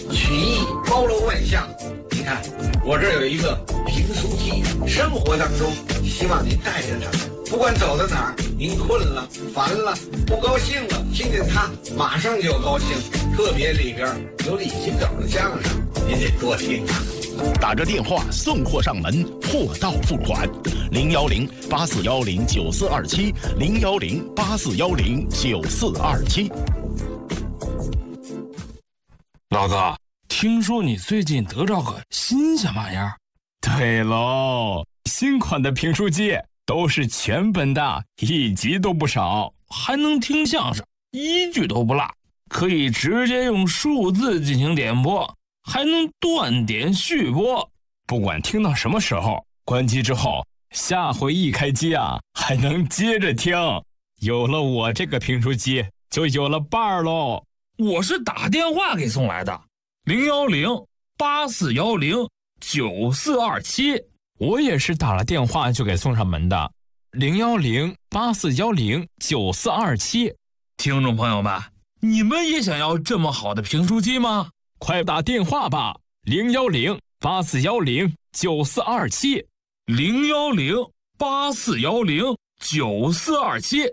曲艺包罗万象。你看，我这儿有一个评书机，生活当中希望您带着它，不管走到哪儿，您困了、烦了、不高兴了，听见它马上就高兴。特别里边有李金斗的相声，您得多听啊。 打着电话送货上门，货到付款，010-8410-9427，010-8410-9427。 老子听说你最近得着个新鲜玩意儿？ 对喽，新款的评书机都是全本的，1集都不少， 还能听相声，1句都不落，可以直接用数字进行点播，还能断点续播。 不管听到什么时候，关机之后，下回一开机啊，还能接着听。有了我这个评书机，就有了伴儿喽。 我是打电话给送来的，010-8410-9427。 我也是打了电话就给送上门的，010-8410-9427。 听众朋友们，你们也想要这么好的评书机吗？ 快打电话吧，010-8410-9427， 010-8410-9427，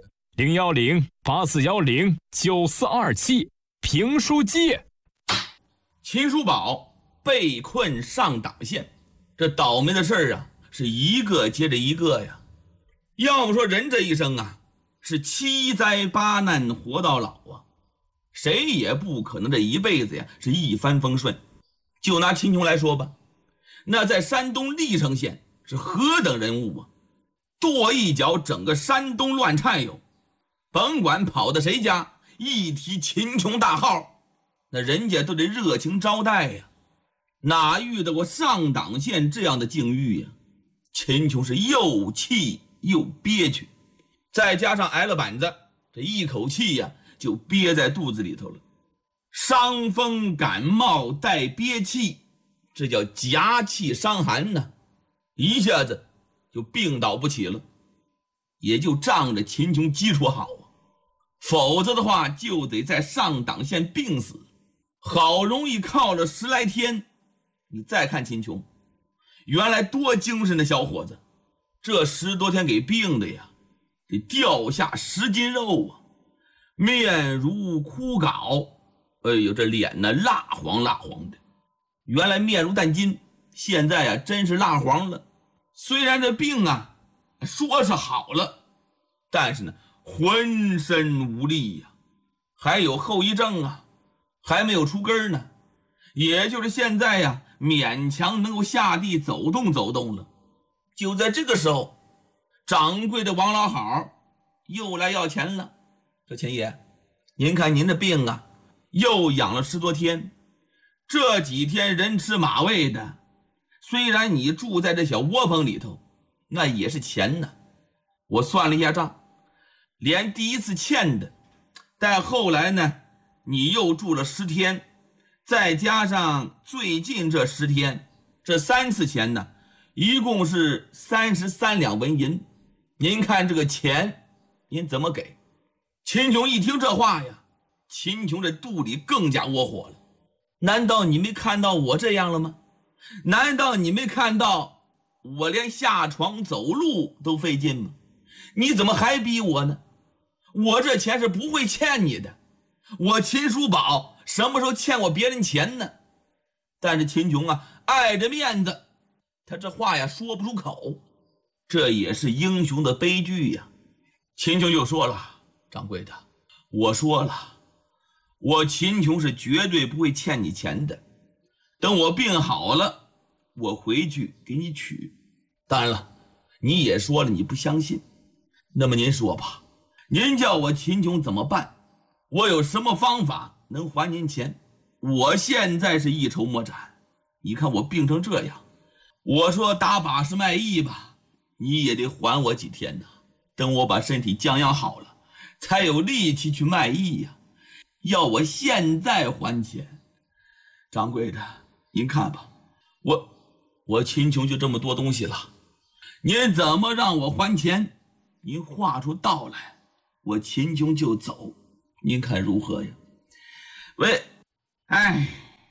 010-8410-9427。评书机。 秦叔宝被困上党县，这倒霉的事儿啊，是一个接着一个呀。要么说人这一生啊，是七灾八难活到老啊，谁也不可能这一辈子呀是一帆风顺。就拿秦琼来说吧，那在山东历城县是何等人物啊，跺一脚整个山东乱颤悠，甭管跑到谁家，一提秦琼大号，那人家都得热情招待呀。哪遇到过上党县这样的境遇呀？秦琼是又气又憋屈，再加上挨了板子，这一口气呀就憋在肚子里头了。伤风感冒带憋气，这叫夹气伤寒呢，一下子就病倒不起了。也就仗着秦琼基础好啊，否则的话就得在上党县病死。好容易靠了10来天，你再看秦琼，原来多精神的小伙子，这10多天给病的呀，得掉下10斤肉啊，面如枯槁，哎呦，这脸呢蜡黄蜡黄的。原来面如淡金，现在呀真是蜡黄了。虽然这病啊说是好了，但是呢浑身无力呀，还有后遗症啊，还没有出根呢。也就是现在呀勉强能够下地走动走动了。就在这个时候，掌柜的王老好又来要钱了。说秦爷，您看您的病啊又养了10多天，这几天人吃马喂的，虽然你住在这小窝棚里头，那也是钱呢。我算了一下账，连第一次欠的，但后来呢你又住了10天，再加上最近这10天，这3次钱呢一共是33两纹银。您看这个钱您怎么给？秦琼一听这话呀，秦琼这肚里更加窝火了。难道你没看到我这样了吗？难道你没看到我连下床走路都费劲吗？你怎么还逼我呢？我这钱是不会欠你的，我秦叔宝什么时候欠过别人钱呢？但是秦琼啊碍着面子，他这话呀说不出口，这也是英雄的悲剧呀。秦琼又说了，掌柜的，我说了，我秦琼是绝对不会欠你钱的，等我病好了，我回去给你取。当然了，你也说了你不相信，那么您说吧，您叫我秦琼怎么办？我有什么方法能还您钱？我现在是一筹莫展，你看我病成这样，我说打把式卖艺吧，你也得还我几天呢。等我把身体降养好了，才有力气去卖艺呀。要我现在还钱，掌柜的，您看吧，我秦琼就这么多东西了，您怎么让我还钱？您画出道来，我秦琼就走，您看如何呀？喂，哎，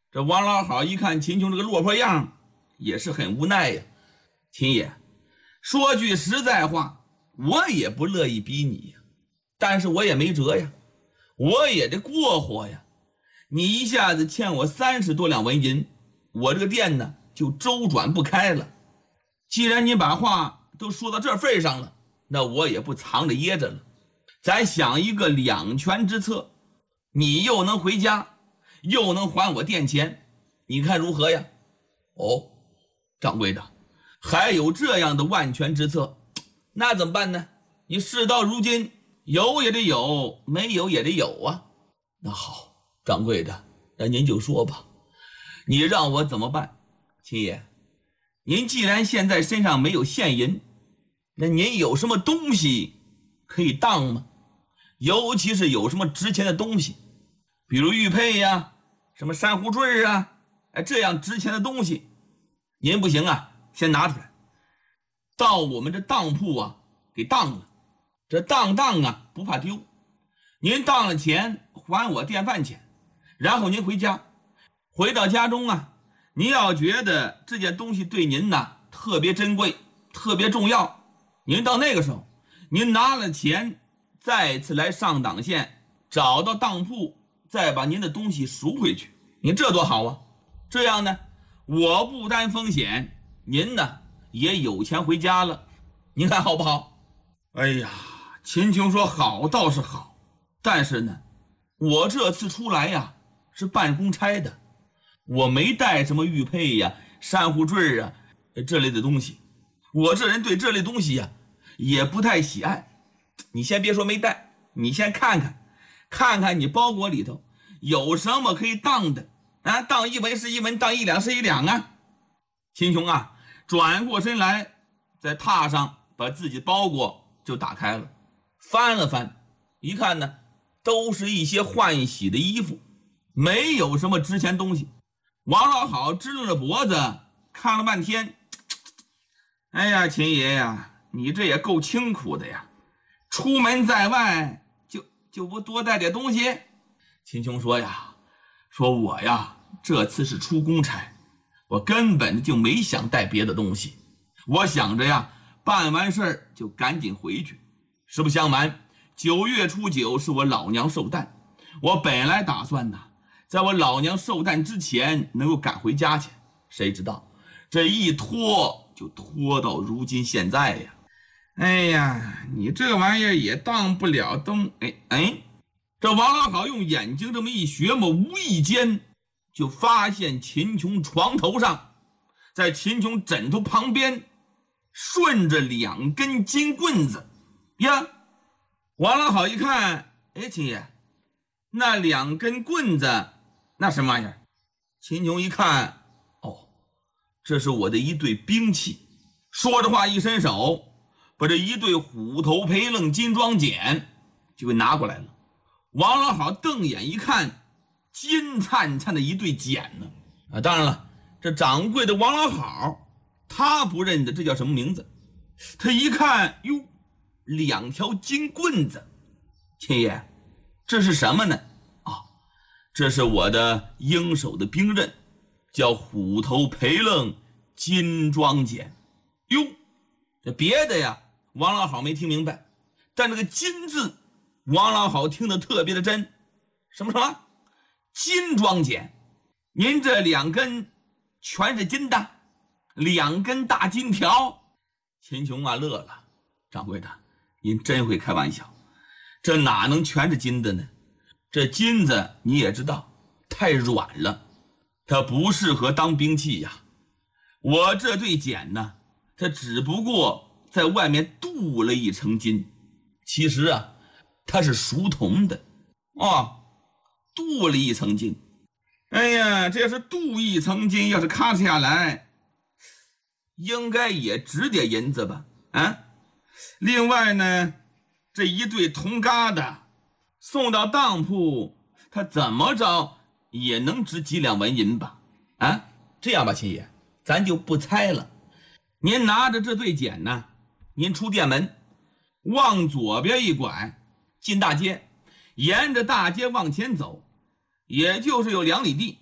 这王老好一看秦琼这个落魄样，也是很无奈呀。秦爷，说句实在话，我也不乐意逼你呀，但是我也没辙呀，我也得过活呀。你一下子欠我30多两纹银，我这个店呢就周转不开了。既然你把话都说到这份上了，那我也不藏着掖着了，咱想一个两全之策，你又能回家，又能还我店钱，你看如何呀？哦，掌柜的，还有这样的万全之策，那怎么办呢？你事到如今，有也得有，没有也得有啊。那好，掌柜的，那您就说吧，你让我怎么办？秦爷，您既然现在身上没有现银，那您有什么东西可以当吗？尤其是有什么值钱的东西，比如玉佩呀，什么珊瑚坠啊，这样值钱的东西，您不行啊，先拿出来，到我们这当铺啊给当了。这当啊不怕丢，您当了钱还我店饭钱，然后您回家，回到家中啊，您要觉得这件东西对您呢特别珍贵，特别重要，您到那个时候，您拿了钱再次来上党县，找到当铺，再把您的东西赎回去，您这多好啊！这样呢，我不担风险，您呢也有钱回家了，您看好不好？哎呀，秦琼说好倒是好，但是呢，我这次出来呀是办公差的，我没带什么玉佩呀、珊瑚坠啊这类的东西，我这人对这类东西呀也不太喜爱。你先别说没带，你先看看你包裹里头有什么可以当的啊？当1文是1文，当1两是1两啊！秦琼啊，转过身来，在榻上把自己包裹就打开了，翻了翻，一看呢，都是一些换洗的衣服，没有什么值钱东西。王老好支棱着脖子看了半天，哎呀，秦爷呀，你这也够清苦的呀，出门在外就不多带点东西。秦琼说呀，说我呀这次是出公差，我根本就没想带别的东西，我想着呀办完事儿就赶紧回去。实不相瞒，9月初9是我老娘寿诞，我本来打算呢在我老娘寿诞之前能够赶回家去，谁知道这一拖就拖到如今现在呀。哎呀，你这玩意儿也当不了东。这王老好用眼睛这么一学摸，无意间就发现秦琼床头上，在秦琼枕头旁边顺着2根金棍子呀。王老好一看，秦爷，那2根棍子那什么玩意儿？秦琼一看，哦，这是我的一对兵器。说着话一伸手，把这一对虎头培楞金装锏就给拿过来了。王老好瞪眼一看，金灿灿的一对锏呢。当然了，这掌柜的王老好他不认得这叫什么名字，他一看，哟，2条金棍子。秦爷，这是什么呢？这是我的应手的兵刃，叫虎头培楞金装锏。哟，这别的呀王老好没听明白，但这个金字王老好听得特别的真。什么金装锏？您这2根全是金的，2根大金条。秦琼啊乐了，掌柜的您真会开玩笑，这哪能全是金的呢？这金子你也知道太软了，它不适合当兵器呀。我这对锏呢，它只不过在外面镀了一层金，其实啊它是熟铜的镀了一层金。哎呀，这要是镀一层金，要是咔下来应该也值点银子吧。另外呢，这一对铜疙瘩送到当铺，他怎么着也能值几两纹银吧。这样吧，秦爷，咱就不猜了，您拿着这对锏呢，您出店门，往左边一拐，进大街，沿着大街往前走，也就是有2里地，